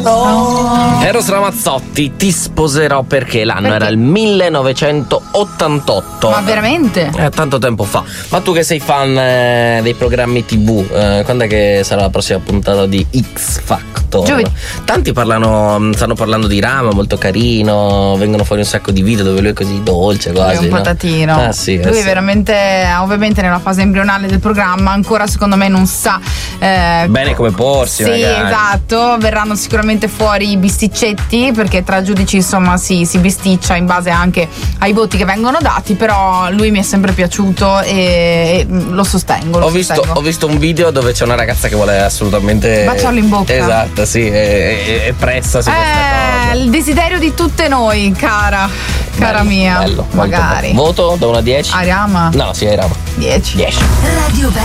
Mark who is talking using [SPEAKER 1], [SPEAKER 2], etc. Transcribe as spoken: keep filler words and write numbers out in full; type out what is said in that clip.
[SPEAKER 1] Oh. Eros Ramazzotti, ti sposerò perché l'anno
[SPEAKER 2] Perché?
[SPEAKER 1] era il millenovecentottantotto.
[SPEAKER 2] Ma veramente?
[SPEAKER 1] Eh, tanto tempo fa. Ma tu che sei fan eh, dei programmi tivù, eh, quando è che sarà la prossima puntata di X Factor?
[SPEAKER 2] Giovedì.
[SPEAKER 1] Tanti parlano, stanno parlando di Rama, molto carino, vengono fuori un sacco di video dove lui è così dolce quasi.
[SPEAKER 2] È un
[SPEAKER 1] no?
[SPEAKER 2] patatino.
[SPEAKER 1] Ah, sì, eh,
[SPEAKER 2] lui
[SPEAKER 1] sì.
[SPEAKER 2] è veramente, ovviamente nella fase embrionale del programma, ancora secondo me non sa eh,
[SPEAKER 1] bene come porsi,
[SPEAKER 2] sì,
[SPEAKER 1] magari.
[SPEAKER 2] esatto. Verranno sicuramente fuori i bisticcetti, perché tra giudici insomma si, si bisticcia in base anche ai voti che vengono dati. Però lui mi è sempre piaciuto e, e lo sostengo, lo
[SPEAKER 1] Ho visto,
[SPEAKER 2] sostengo.
[SPEAKER 1] ho visto un video dove c'è una ragazza che vuole assolutamente
[SPEAKER 2] baciarlo in bocca.
[SPEAKER 1] Esatto, sì, e, e, e pressa su questa
[SPEAKER 2] Eh,
[SPEAKER 1] cosa.
[SPEAKER 2] il desiderio di tutte noi, cara, cara
[SPEAKER 1] Bello,
[SPEAKER 2] mia.
[SPEAKER 1] bello, molto
[SPEAKER 2] magari.
[SPEAKER 1] bello. Voto da uno a dieci?
[SPEAKER 2] Arama?
[SPEAKER 1] No, sì, Rama.
[SPEAKER 2] dieci.
[SPEAKER 1] dieci.
[SPEAKER 3] Radio